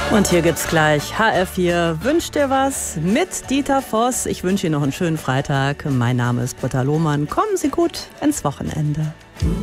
Und hier gibt's gleich HR4 Wünsch dir was mit Dieter Voss. Ich wünsche Ihnen noch einen schönen Freitag. Mein Name ist Britta Lohmann. Kommen Sie gut ins Wochenende.